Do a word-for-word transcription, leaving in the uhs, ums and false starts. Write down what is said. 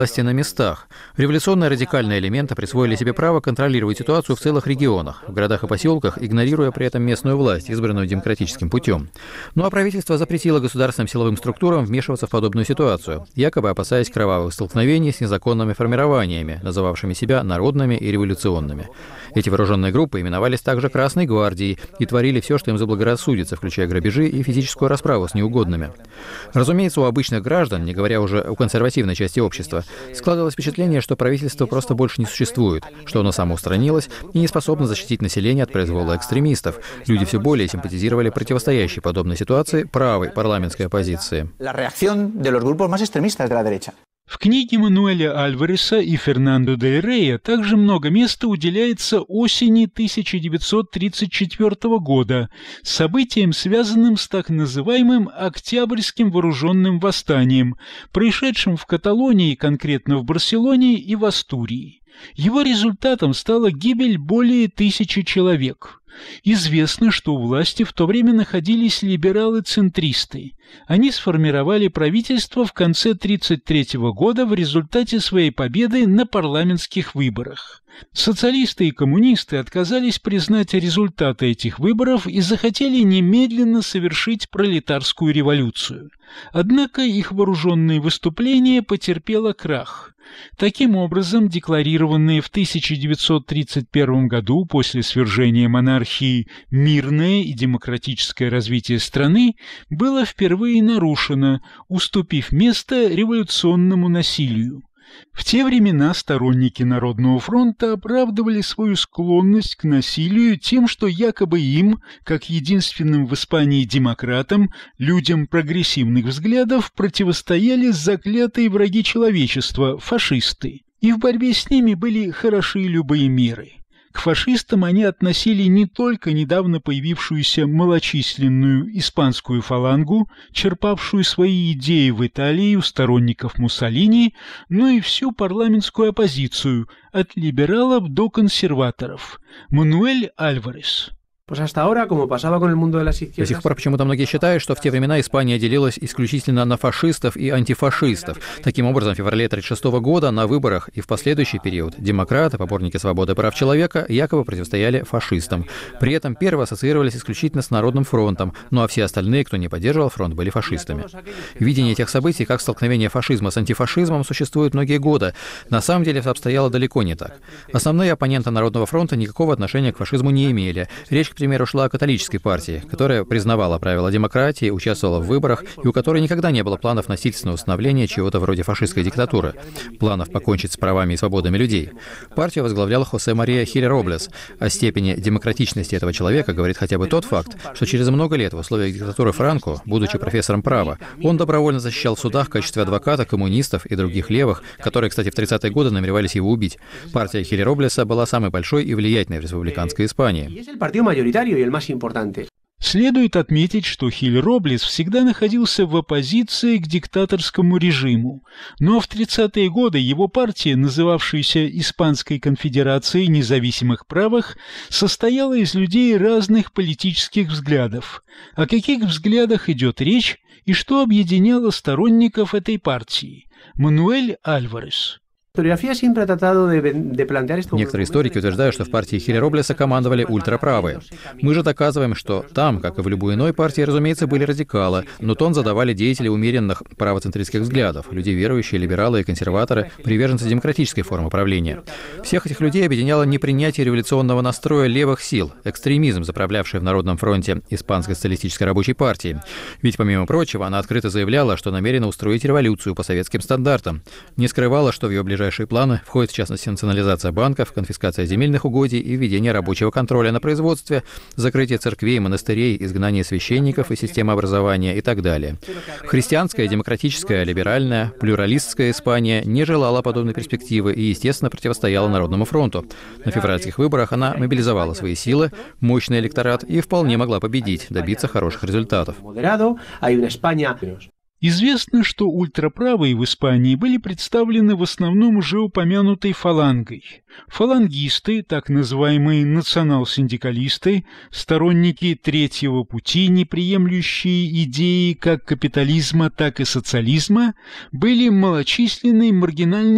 власти на местах. Революционные радикальные элементы присвоили себе право контролировать ситуацию в целых регионах, в городах и поселках, игнорируя при этом местную власть, избранную демократическим путем. Ну а правительство запретило государственным силовым структурам вмешиваться в подобную ситуацию, якобы опасаясь кровавых столкновений с незаконными формированиями, называвшими себя народными и революционными. Эти вооруженные группы именовались также Красной гвардией и творили все, что им заблагорассудится, включая грабежи и физическую расправу с неугодными. Разумеется, у обычных граждан, не говоря уже о консервативной части общества, складывалось впечатление, что правительство просто больше не существует, что оно самоустранилось и не способно защитить население от произвола экстремистов. Люди все более симпатизировали противостоящей подобной ситуации правой парламентской оппозиции. В книге Мануэля Альвареса и Фернандо дель Рея также много места уделяется осени тысяча девятьсот тридцать четвёртого года, событиям, связанным с так называемым Октябрьским вооруженным восстанием, происшедшим в Каталонии, конкретно в Барселоне и в Астурии. Его результатом стала гибель более тысячи человек. Известно, что у власти в то время находились либералы-центристы. Они сформировали правительство в конце тысяча девятьсот тридцать третьего года в результате своей победы на парламентских выборах. Социалисты и коммунисты отказались признать результаты этих выборов и захотели немедленно совершить пролетарскую революцию. Однако их вооруженное выступление потерпело крах. Таким образом, декларированное в тысяча девятьсот тридцать первом году после свержения монархии мирное и демократическое развитие страны было впервые нарушено, уступив место революционному насилию. В те времена сторонники Народного фронта оправдывали свою склонность к насилию тем, что якобы им, как единственным в Испании демократам, людям прогрессивных взглядов, противостояли заклятые враги человечества – фашисты, и в борьбе с ними были хороши любые меры. К фашистам они относили не только недавно появившуюся малочисленную испанскую фалангу, черпавшую свои идеи в Италии у сторонников Муссолини, но и всю парламентскую оппозицию, от либералов до консерваторов. Мануэль Альварес. До сих пор почему-то многие считают, что в те времена Испания делилась исключительно на фашистов и антифашистов. Таким образом, в феврале тысяча девятьсот тридцать шестого года на выборах и в последующий период демократы, поборники свободы и прав человека, якобы противостояли фашистам. При этом первые ассоциировались исключительно с Народным фронтом, ну а все остальные, кто не поддерживал фронт, были фашистами. Видение этих событий как столкновение фашизма с антифашизмом существует многие годы. На самом деле все обстояло далеко не так. Основные оппоненты Народного фронта никакого отношения к фашизму не имели. Речь, к примеру, шла о католической партии, которая признавала правила демократии, участвовала в выборах и у которой никогда не было планов насильственного установления чего-то вроде фашистской диктатуры, планов покончить с правами и свободами людей. Партию возглавлял Хосе Мария Хиль Роблес. О степени демократичности этого человека говорит хотя бы тот факт, что через много лет в условиях диктатуры Франко, будучи профессором права, он добровольно защищал в судах в качестве адвоката коммунистов и других левых, которые, кстати, в тридцатые годы намеревались его убить. Партия Хиль Роблеса была самой большой и влиятельной в республиканской Испании. Следует отметить, что Хиль Роблес всегда находился в оппозиции к диктаторскому режиму, но в тридцатые годы его партия, называвшаяся Испанской конфедерацией независимых правых, состояла из людей разных политических взглядов. О каких взглядах идет речь и что объединяло сторонников этой партии? Мануэль Альварес. Некоторые историки утверждают, что в партии Хиль Роблеса командовали ультраправые. Мы же доказываем, что там, как и в любой иной партии, разумеется, были радикалы, но тон задавали деятели умеренных правоцентристских взглядов, люди верующие, либералы и консерваторы, приверженцы демократической формы правления. Всех этих людей объединяло непринятие революционного настроя левых сил, экстремизм, заправлявший в Народном фронте Испанской социалистической рабочей партии. Ведь, помимо прочего, она открыто заявляла, что намерена устроить революцию по советским стандартам. Не скрывала, что в ее ближайшие Ближайшие планы входят, в частности, национализация банков, конфискация земельных угодий и введение рабочего контроля на производстве, закрытие церквей, монастырей, изгнание священников и системы образования и так далее. Христианская, демократическая, либеральная, плюралистская Испания не желала подобной перспективы и, естественно, противостояла Народному фронту. На февральских выборах она мобилизовала свои силы, мощный электорат и вполне могла победить, добиться хороших результатов. Известно, что ультраправые в Испании были представлены в основном уже упомянутой фалангой. Фалангисты, так называемые национал-синдикалисты, сторонники третьего пути, не приемлющие идеи как капитализма, так и социализма, были малочисленной маргинальной